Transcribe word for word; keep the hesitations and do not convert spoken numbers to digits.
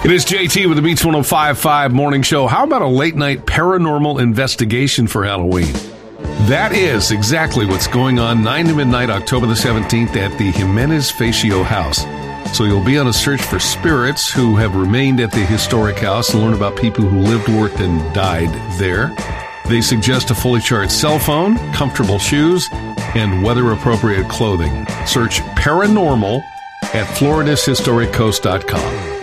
It is J T with the Beats one oh five point five Morning Show. How about a late-night paranormal investigation for Halloween? That is exactly what's going on nine to midnight, October the seventeenth at the Jimenez Facio House. So you'll be on a search for spirits who have remained at the historic house and learn about people who lived, worked, and died there. They suggest a fully charged cell phone, comfortable shoes, and weather-appropriate clothing. Search Paranormal at Florida's Historic Coast dot com.